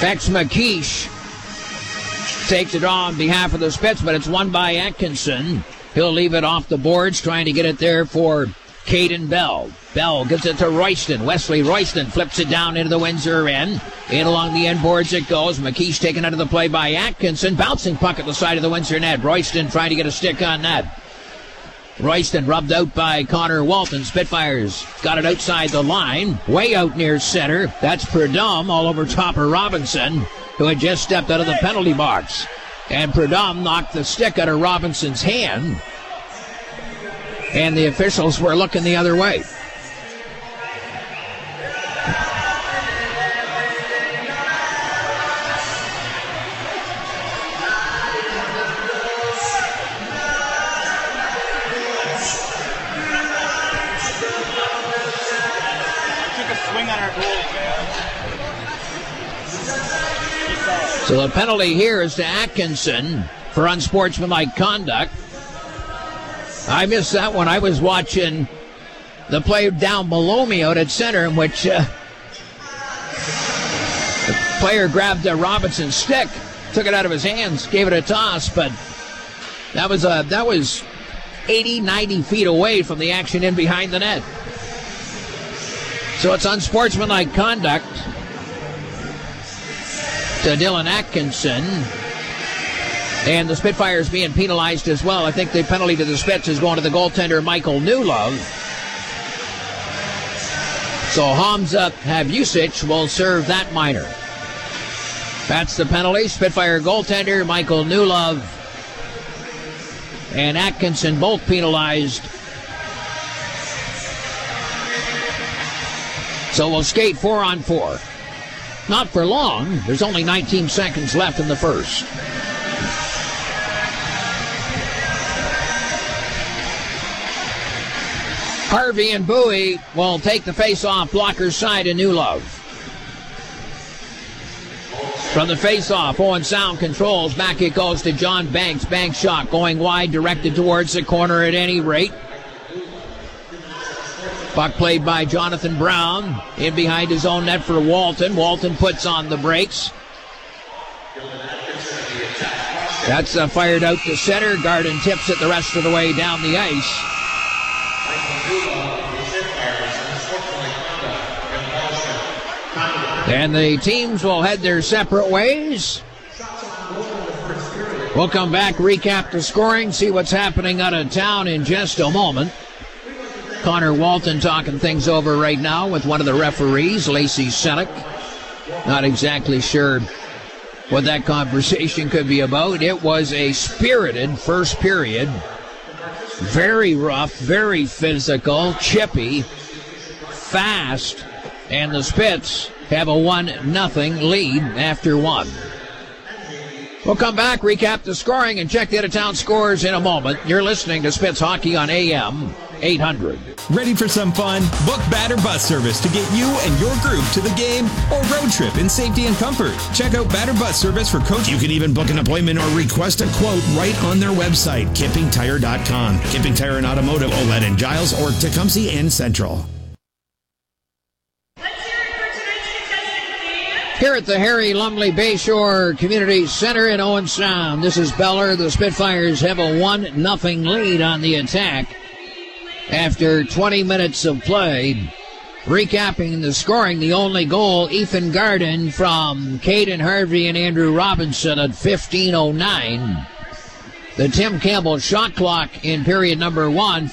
Bex McKeish takes it on behalf of the Spits, but it's won by Atkinson. He'll leave it off the boards, trying to get it there for Caden Bell. Bell gives it to Royston. Wesley Royston flips it down into the Windsor end. In along the end boards it goes. McKeish taken out of the play by Atkinson. Bouncing puck at the side of the Windsor net. Royston trying to get a stick on that. Royston rubbed out by Connor Walton. Spitfires got it outside the line. Way out near center. That's Prudhomme all over top of Robinson, who had just stepped out of the penalty box. And Prudhomme knocked the stick out of Robinson's hand. And the officials were looking the other way. So the penalty here is to Atkinson for unsportsmanlike conduct. I missed that one. I was watching the play down below me out at center, in which the player grabbed Robinson's stick, took it out of his hands, gave it a toss, but that was 80, 90 feet away from the action in behind the net. So it's unsportsmanlike conduct to Dylan Atkinson. And the Spitfires being penalized as well. I think the penalty to the Spits is going to the goaltender, Michael Newlove. So Hamza Havusic will serve that minor. That's the penalty. Spitfire goaltender, Michael Newlove, and Atkinson both penalized. So we'll skate 4-on-4. Not for long. There's only 19 seconds left in the first. Harvey and Bowie will take the face-off blocker's side to Newlove. From the face-off, Owen Sound controls. Back it goes to John Banks. Banks shot going wide, directed towards the corner at any rate. Puck played by Jonathan Brown. In behind his own net for Walton. Walton puts on the brakes. That's fired out to center. Garden tips it the rest of the way down the ice. And the teams will head their separate ways. We'll come back, recap the scoring, see what's happening out of town in just a moment. Connor Walton talking things over right now with one of the referees, Lacey Senek. Not exactly sure what that conversation could be about. It was a spirited first period. Very rough, very physical, chippy, fast, and the Spits have a 1-0 lead after one. We'll come back, recap the scoring, and check the out-of-town scores in a moment. You're listening to Spits Hockey on AM 800. Ready for some fun? Book Batter Bus Service to get you and your group to the game or road trip in safety and comfort. Check out Batter Bus Service for coach. You can even book an appointment or request a quote right on their website, KippingTire.com. Kipping Tire and Automotive, Olette and Giles, or Tecumseh and Central. Here at the Harry Lumley Bayshore Community Center in Owen Sound, this is Beller. The Spitfires have a 1-0 lead on the attack after 20 minutes of play. Recapping the scoring, the only goal, Ethan Garden from Caden Harvey and Andrew Robinson at 15:09. The Tim Campbell shot clock in period number 1.